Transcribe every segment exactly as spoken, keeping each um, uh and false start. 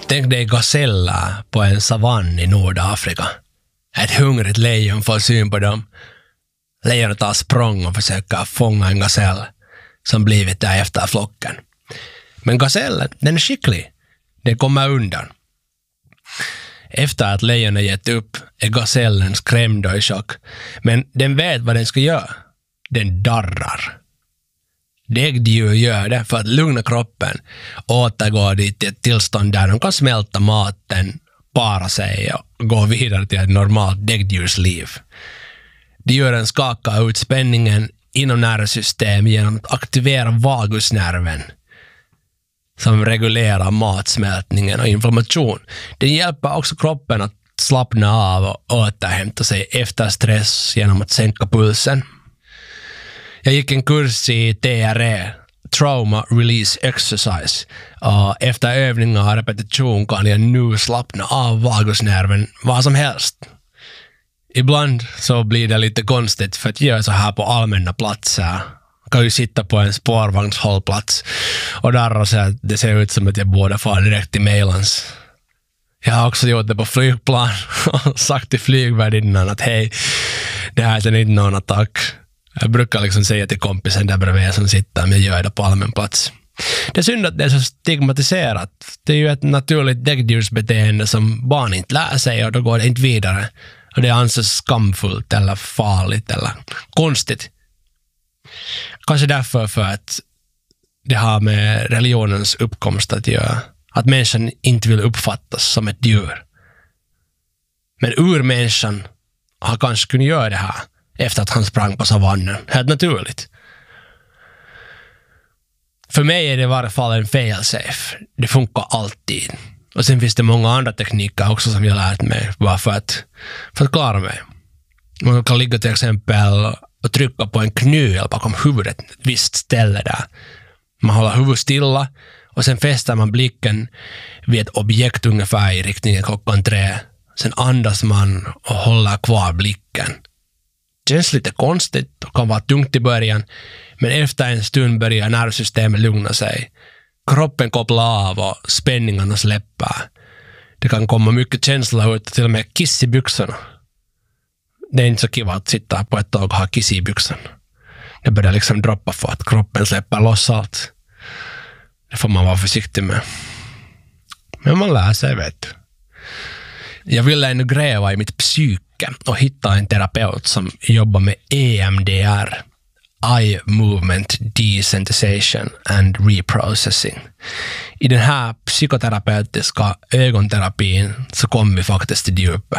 Tänk dig gaseller på en savann i Nordafrika. Ett hungrigt lejon får syn på dem. Lejonet tar språng och försöker fånga en gasell som blivit där efter flocken. Men gasellen, den är skicklig. Den kommer undan. Efter att lejonet gett upp är gasellen skrämd och i chock. Men den vet vad den ska göra. Den darrar. Däggdjur gör det för att lugna kroppen och återgå dit till ett tillstånd där de kan smälta maten, para sig och gå vidare till ett normalt däggdjursliv. Djuren skakar ut spänningen inom nervsystem genom att aktivera vagusnerven som regulerar matsmältningen och inflammation. Den hjälper också kroppen att slappna av och återhämta sig efter stress genom att sänka pulsen. Jag gick en kurs i T R E, Trauma Release Exercise. Och efter övningar och repetition kan jag nu slappna av vagusnerven vad som helst. Ibland så blir det lite konstigt för att göra så här på allmänna platser. Jag kan ju sitta på en spårvagnshållplats och darra så att det ser ut som att jag borde fara direkt till Mejlans. Jag har också gjort det på flygplan och sagt till flygvärdinnan att hej, det här är inte någon attack. Jag brukar liksom säga till kompisen där bredvid som sitter, men jag gör det på allmän plats. Det är synd att det är så stigmatiserat. Det är ju ett naturligt däggdjursbeteende som barn inte lär sig och då går det inte vidare. Och det anses skamfullt eller farligt eller konstigt. Kanske därför för att det har med religionens uppkomst att göra. Att människan inte vill uppfattas som ett djur. Men urmänniskan har kanske kunnat göra det här efter att han sprang på savannen. Helt naturligt. För mig är det i varje fall en fail-safe. Det funkar alltid. Och sen finns det många andra tekniker också som jag har lärt mig bara för att, för att klara mig. Man kan ligga till exempel och trycka på en knöl bakom huvudet, ett visst ställe där. Man håller huvudet stilla och sen fäster man blicken vid ett objekt ungefär i riktningen klockan tre. Sen andas man och håller kvar blicken. Det känns lite konstigt och kan vara tungt i början, men efter en stund börjar nervsystemet lugna sig. Kroppen kopplar av och spänningarna släpper. Det kan komma mycket känslor ut, till och med kiss i byxorna. Det är inte så kiva att sitta på ett tag och ha kiss i byxorna. Det börjar liksom droppa för att kroppen släpper loss allt. Det får man vara försiktig med. Men man lär sig, vet du. Jag ville ännu gräva i mitt psyke och hitta en terapeut som jobbar med E M D R. Eye Movement Desensitization and Reprocessing. I den här psykoterapeutiska ögonterapin så kommer vi faktiskt till djupet.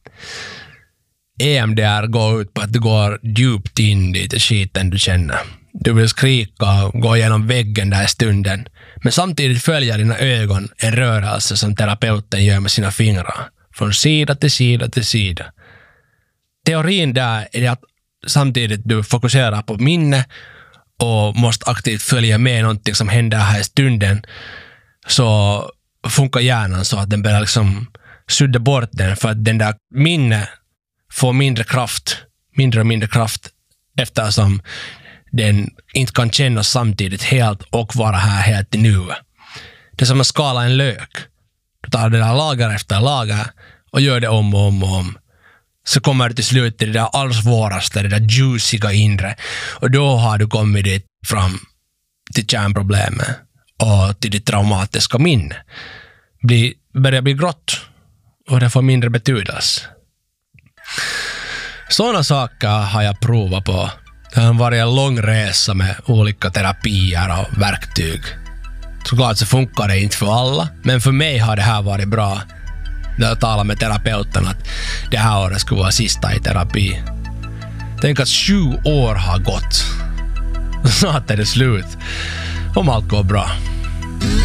E M D R går ut på att du går djupt in i det skiten du känner. Du vill skrika och gå igenom väggen där i stunden, men samtidigt följer dina ögon en rörelse som terapeuten gör med sina fingrar. Från sida till sida till sida. Teorin där är att samtidigt du fokuserar på minne och måste aktivt följa med någonting som händer här i stunden, så funkar hjärnan så att den börjar liksom sudda bort den, för att den där minne får mindre kraft, mindre och mindre kraft eftersom den inte kan kännas samtidigt helt och vara här helt i nuet. Det är som att skala en lök. Du tar det där lager efter lager och gör det om och om och om. Så kommer du till slut till det där allra svåraste, det där juiciga inre. Och då har du kommit dit fram till kärnproblemet och till ditt traumatiska minne. Blir, börjar bli grått och det får mindre betydelse. Sådana saker har jag provat på. Det har varit en lång resa med olika terapier och verktyg. Såklart så funkar det inte för alla, men för mig har det här varit bra. Jag talade med terapeuten att det här året skulle vara sista i terapi. Tänk att sju år har gått. Snart är det slut. Om allt går bra.